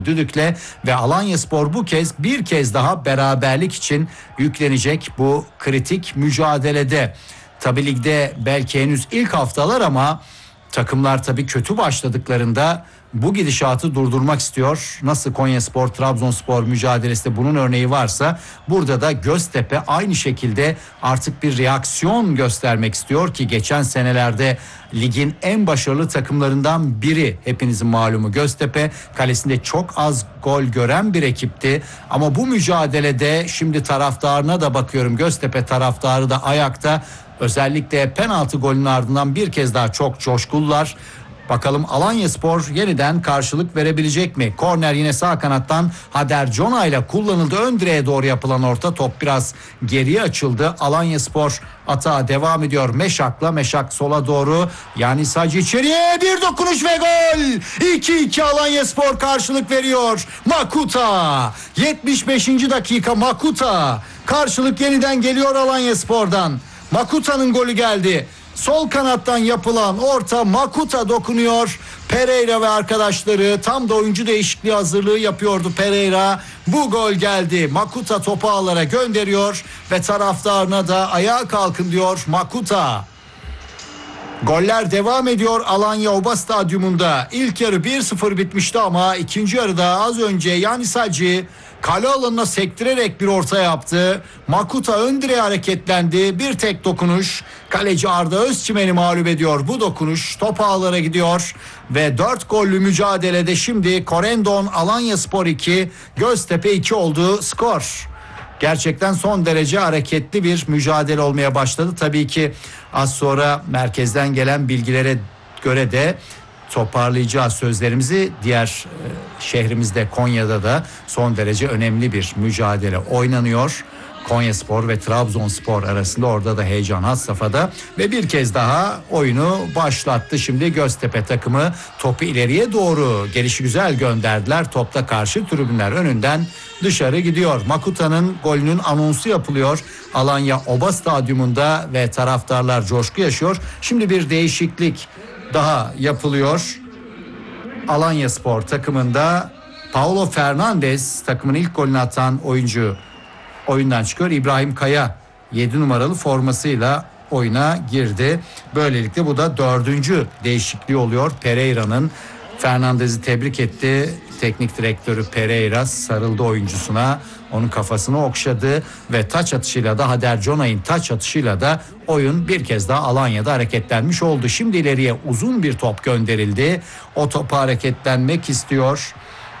düdükle ve Alanyaspor bu kez bir kez daha beraberlik için yüklenecek bu kritik mücadelede. Tabii ligde belki henüz ilk haftalar ama takımlar tabii kötü başladıklarında bu gidişatı durdurmak istiyor. Nasıl Konyaspor, Trabzonspor mücadelesinde bunun örneği varsa burada da Göztepe aynı şekilde artık bir reaksiyon göstermek istiyor ki geçen senelerde ligin en başarılı takımlarından biri, hepinizin malumu Göztepe, kalesinde çok az gol gören bir ekipti. Ama bu mücadelede şimdi taraftarına da bakıyorum, Göztepe taraftarı da ayakta. Özellikle penaltı golünün ardından bir kez daha çok coşkullar. Bakalım Alanyaspor yeniden karşılık verebilecek mi? Korner yine sağ kanattan Hader Cona ile kullanıldı. Ön direğe doğru yapılan orta, top biraz geriye açıldı. Alanyaspor atağa devam ediyor. Meşak sola doğru. Yani sadece içeriye bir dokunuş ve gol. 2-2 Alanyaspor karşılık veriyor. Makuta. 75. dakika Makuta. Karşılık yeniden geliyor Alanyaspor'dan. Makuta'nın golü geldi. Sol kanattan yapılan orta, Makuta dokunuyor. Pereira ve arkadaşları tam da oyuncu değişikliği hazırlığı yapıyordu Pereira. Bu gol geldi. Makuta topu ağlara gönderiyor ve taraftarına da ayağa kalkın diyor Makuta. Goller devam ediyor Alanya Oba Stadyumunda. İlk yarı 1-0 bitmişti ama ikinci yarıda az önce yani sadece kale alanına sektirerek bir orta yaptı. Makuta ön direğe hareketlendi. Bir tek dokunuş. Kaleci Arda Özçimen'i mağlup ediyor. Bu dokunuş top ağlara gidiyor. Ve 4 gollü mücadelede şimdi Corendon Alanyaspor 2, Göztepe 2 oldu skor. Gerçekten son derece hareketli bir mücadele olmaya başladı. Tabii ki az sonra merkezden gelen bilgilere göre de toparlayacağız sözlerimizi. Diğer şehrimizde Konya'da da son derece önemli bir mücadele oynanıyor. Konyaspor ve Trabzonspor arasında, orada da heyecan had safhada ve bir kez daha oyunu başlattı. Şimdi Göztepe takımı topu ileriye doğru gelişigüzel gönderdiler. Topta karşı tribünler önünden dışarı gidiyor. Makuta'nın golünün anonsu yapılıyor Alanya Oba Stadyumunda ve taraftarlar coşku yaşıyor. Şimdi bir değişiklik daha yapılıyor. Alanyaspor takımında Paulo Fernandes, takımın ilk golünü atan oyuncu, oyundan çıkıyor. İbrahim Kaya 7 numaralı formasıyla oyuna girdi. Böylelikle bu da 4. değişikliği oluyor. Pereira'nın, Fernandez'i tebrik etti. Teknik direktörü Pereira sarıldı oyuncusuna. Onun kafasını okşadı ve taç atışıyla da, Hader Cona'nın taç atışıyla da oyun bir kez daha Alanya'da hareketlenmiş oldu. Şimdi ileriye uzun bir top gönderildi. O topa hareketlenmek istiyor.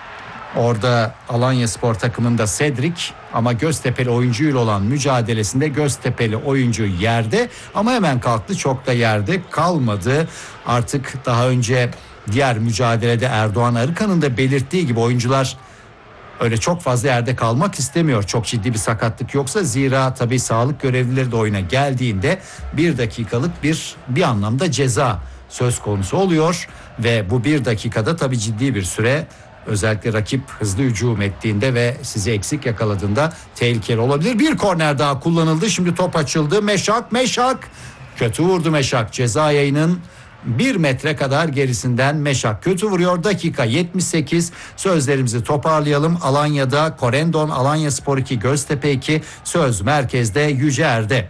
Orada Alanyaspor takımında Cedric, ama Göztepe'li oyuncuyla olan mücadelesinde Göztepe'li oyuncu yerde ama hemen kalktı, çok da yerde kalmadı. Artık daha önce diğer mücadelede Erdoğan Arıkan'ın da belirttiği gibi oyuncular öyle çok fazla yerde kalmak istemiyor. Çok ciddi bir sakatlık yoksa, zira tabii sağlık görevlileri de oyuna geldiğinde 1 dakikalık bir anlamda ceza söz konusu oluyor ve bu 1 dakikada tabii ciddi bir süre, özellikle rakip hızlı hücum ettiğinde ve sizi eksik yakaladığında tehlikeli olabilir. Bir korner daha kullanıldı. Şimdi top açıldı. Meşak kötü vurdu. Meşak ceza yayının 1 metre kadar gerisinden Meşak kötü vuruyor. Dakika 78. Sözlerimizi toparlayalım. Alanya'da Corendon Alanyaspor 2, Göztepe 2. Söz merkezde Yüce Er'de.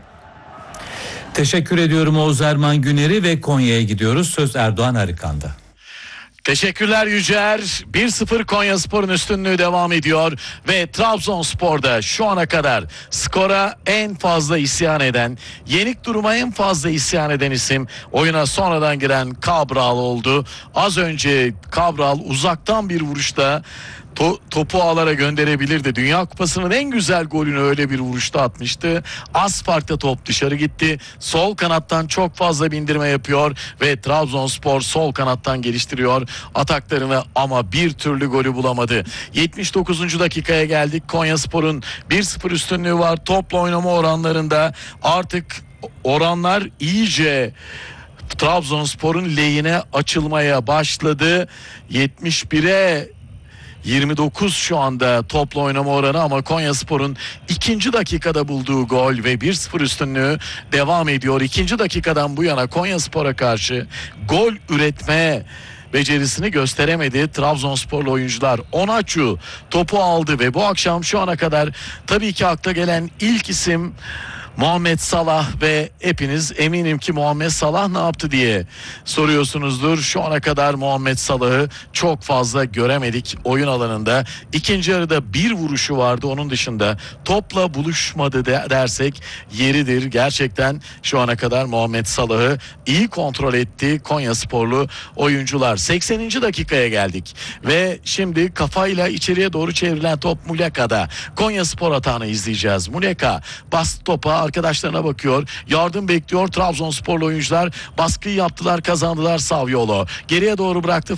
Teşekkür ediyorum Oğuz Erman Güner'i ve Konya'ya gidiyoruz. Söz Erdoğan Arıkan'da. Teşekkürler Yücer. 1-0 Konyaspor'un üstünlüğü devam ediyor ve Trabzonspor'da şu ana kadar skora en fazla isyan eden, yenik duruma en fazla isyan eden isim oyuna sonradan giren Cabral oldu. Az önce Cabral uzaktan bir vuruşta topu ağlara gönderebilirdi. Dünya Kupası'nın en güzel golünü öyle bir vuruşta atmıştı. Az farkla top dışarı gitti. Sol kanattan çok fazla bindirme yapıyor ve Trabzonspor sol kanattan geliştiriyor ataklarını ama bir türlü golü bulamadı. 79. dakikaya geldik. Konyaspor'un 1-0 üstünlüğü var. Topla oynama oranlarında artık oranlar iyice Trabzonspor'un lehine açılmaya başladı. 71'e 29 şu anda topla oynama oranı ama Konyaspor'un 2. dakikada bulduğu gol ve 1-0 üstünlüğü devam ediyor. 2. dakikadan bu yana Konyaspor'a karşı gol üretme becerisini gösteremedi Trabzonsporlu oyuncular. Onaçu topu aldı ve bu akşam şu ana kadar tabii ki akla gelen ilk isim Muhammed Salah ve hepiniz eminim ki Muhammed Salah ne yaptı diye soruyorsunuzdur. Şu ana kadar Muhammed Salah'ı çok fazla göremedik oyun alanında. İkinci yarıda bir vuruşu vardı, onun dışında topla buluşmadı dersek yeridir. Gerçekten şu ana kadar Muhammed Salah'ı iyi kontrol etti Konyasporlu oyuncular. 80. dakikaya geldik ve şimdi kafayla içeriye doğru çevrilen top Muleka'da. Konyaspor atağını izleyeceğiz. Muleka bastı topa, arkadaşlarına bakıyor. Yardım bekliyor. Trabzonsporlu oyuncular baskıyı yaptılar, kazandılar. Saviolo geriye doğru bıraktı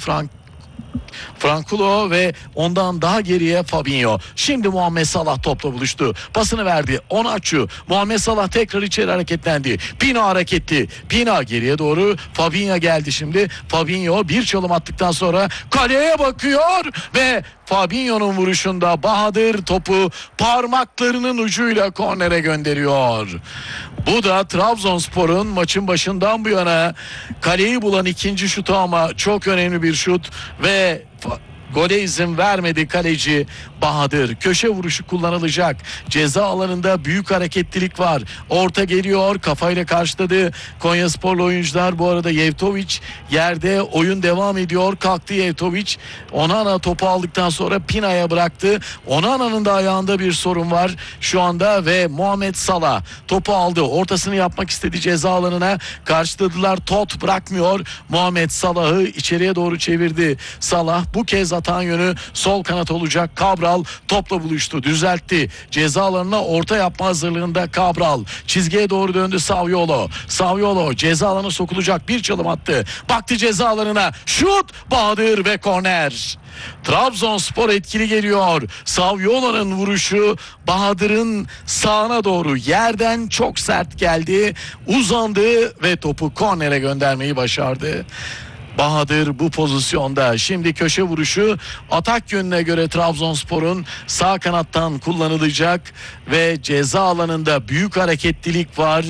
Frankulo ve ondan daha geriye Fabinho. Şimdi Muhammed Salah topla buluştu. Pasını verdi. Onaçu. Muhammed Salah tekrar içeri hareketlendi. Pina hareketli. Pina geriye doğru. Fabinho geldi şimdi. Fabinho bir çalım attıktan sonra kaleye bakıyor ve Fabinho'nun vuruşunda Bahadır topu parmaklarının ucuyla kornere gönderiyor. Bu da Trabzonspor'un maçın başından bu yana kaleyi bulan ikinci şutu, ama çok önemli bir şut ve gole izin vermedi kaleci Bahadır. Köşe vuruşu kullanılacak. Ceza alanında büyük hareketlilik var. Orta geliyor. Kafayla karşıladı Konyasporlu oyuncular. Bu arada Yevtovic yerde, oyun devam ediyor. Kalktı Yevtovic. Onana topu aldıktan sonra Pina'ya bıraktı. Onana'nın da ayağında bir sorun var şu anda ve Muhammed Salah topu aldı. Ortasını yapmak istedi ceza alanına. Karşıladılar. Tot bırakmıyor. Muhammed Salah'ı içeriye doğru çevirdi. Salah bu kez atan yönü sol kanat olacak. Cabral topla buluştu, düzeltti. Ceza alanına orta yapma hazırlığında Cabral. Çizgiye doğru döndü Saviolo. Saviolo ceza alanına sokulacak, bir çalım attı. Baktı ceza alanına. Şut, Bahadır ve korner. Trabzonspor etkili geliyor. Saviolo'nun vuruşu Bahadır'ın sağına doğru yerden çok sert geldi. Uzandı ve topu kornere göndermeyi başardı Bahadır bu pozisyonda. Şimdi köşe vuruşu atak yönüne göre Trabzonspor'un sağ kanattan kullanılacak ve ceza alanında büyük hareketlilik var.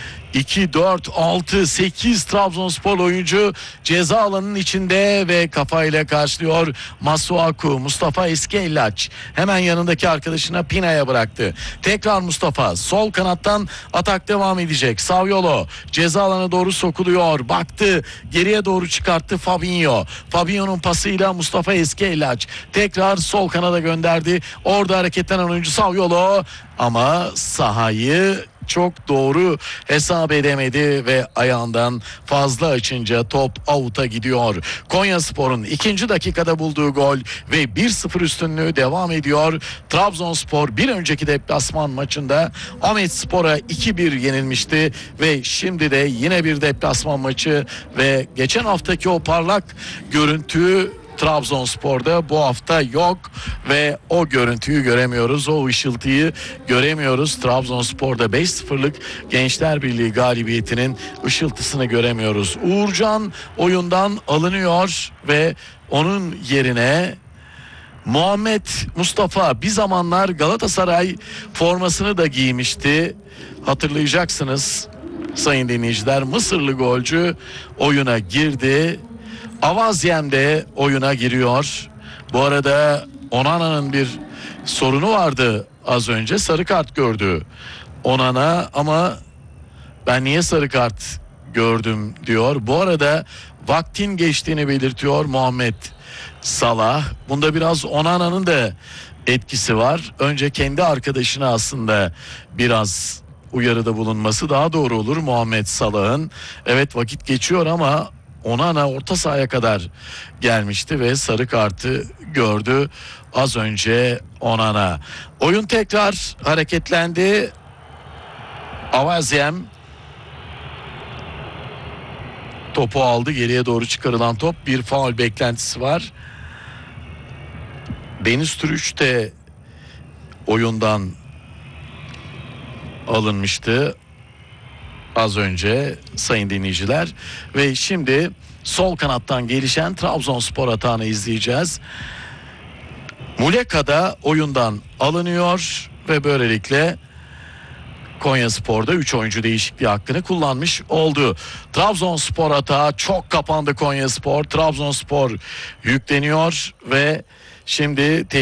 2, 4, 6, 8 Trabzonspor oyuncu ceza alanının içinde ve kafayla karşılıyor Masuaku. Mustafa Eskellaç hemen yanındaki arkadaşına Pina'ya bıraktı. Tekrar Mustafa sol kanattan atak devam edecek. Saviolo ceza alanına doğru sokuluyor. Baktı, geriye doğru çıkarttı Fabinho. Fabinho'nun pasıyla Mustafa Eskellaç tekrar sol kanada gönderdi. Orada hareketlenen oyuncu Saviolo ama sahayı çok doğru hesap edemedi ve ayağından fazla açınca top out'a gidiyor. Konyaspor'un ikinci dakikada bulduğu gol ve 1-0 üstünlüğü devam ediyor. Trabzonspor bir önceki deplasman maçında Ahmetspor'a 2-1 yenilmişti ve şimdi de yine bir deplasman maçı ve geçen haftaki o parlak görüntü Trabzonspor'da bu hafta yok ve o görüntüyü göremiyoruz, o ışıltıyı göremiyoruz. Trabzonspor'da 5-0'lık Gençler Birliği galibiyetinin ışıltısını göremiyoruz. Uğurcan oyundan alınıyor ve onun yerine Muhammed Mustafa bir zamanlar Galatasaray formasını da giymişti. Hatırlayacaksınız sayın dinleyiciler, Mısırlı golcü oyuna girdi. Avazyem de oyuna giriyor. Bu arada Onana'nın bir sorunu vardı az önce. Sarı kart gördü Onana ama ben niye sarı kart gördüm diyor. Bu arada vaktin geçtiğini belirtiyor Muhammed Salah. Bunda biraz Onana'nın da etkisi var. Önce kendi arkadaşına aslında biraz uyarıda bulunması daha doğru olur Muhammed Salah'ın. Evet, vakit geçiyor ama Onana orta sahaya kadar gelmişti ve sarı kartı gördü az önce Onana. Oyun tekrar hareketlendi. Avazyem topu aldı. Geriye doğru çıkarılan top, bir faul beklentisi var. Deniz Türüç de oyundan alınmıştı az önce sayın dinleyiciler ve şimdi sol kanattan gelişen Trabzonspor atağını izleyeceğiz. Muleka da oyundan alınıyor ve böylelikle Konyaspor'da 3 oyuncu değişikliği hakkını kullanmış oldu. Trabzonspor atağı çok kapandı Konyaspor. Trabzonspor yükleniyor ve şimdi